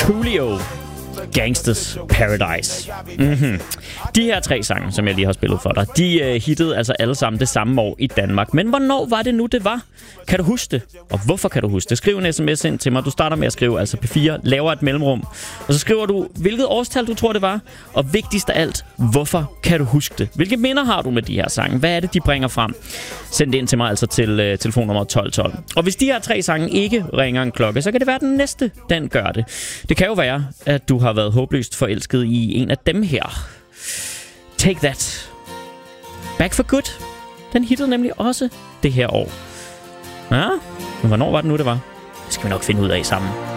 Coolio, Gangsters Paradise. Mm-hmm. De her 3 sange, som jeg lige har spillet for dig, de hittede altså alle sammen det samme år i Danmark. Men hvornår var det nu, det var? Kan du huske det? Og hvorfor kan du huske det? Skriv en sms ind til mig. Du starter med at skrive altså P4, laver et mellemrum. Og så skriver du, hvilket årstal du tror, det var. Og vigtigst af alt, hvorfor kan du huske det? Hvilke minder har du med de her sange? Hvad er det, de bringer frem? Send det ind til mig altså til telefonnummer 1212. Og hvis de her 3 sange ikke ringer en klokke, så kan det være, den næste, den gør det. Det kan jo være, at du har været håbløst forelsket i en af dem her. Take That. Back for Good. Den hittede nemlig også det her år. Ja, men hvornår var det nu, det var? Det skal vi nok finde ud af sammen.